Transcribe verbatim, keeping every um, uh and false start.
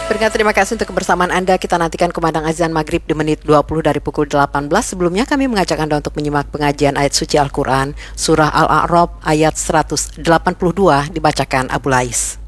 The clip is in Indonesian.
Berikan terima kasih untuk kebersamaan Anda. Kita nantikan kumandang azan maghrib di menit dua puluh dari pukul delapan belas. Sebelumnya kami mengajak Anda untuk menyimak pengajian ayat suci Al-Quran, Surah Al-A'raf ayat seratus delapan puluh dua dibacakan Abu Lais.